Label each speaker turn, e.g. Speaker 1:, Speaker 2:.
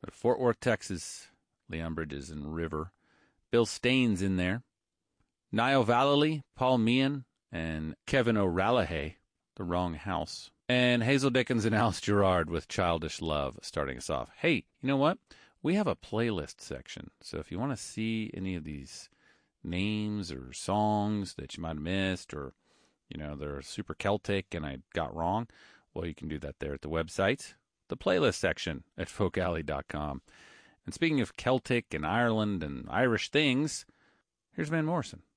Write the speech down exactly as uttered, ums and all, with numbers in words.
Speaker 1: Out of Fort Worth, Texas, Leon Bridges and River. Bill Staines in there. Niall Vallely, Paul Meehan, and Kevin O'Rallaghay, The Wrong House. And Hazel Dickens and Alice Gerrard with Childish Love starting us off. Hey, you know what? We have a playlist section. So if you want to see any of these names or songs that you might have missed, or, you know, they're super Celtic and I got wrong, well, you can do that there at the website, the playlist section at folk alley dot com. And speaking of Celtic and Ireland and Irish things, here's Van Morrison.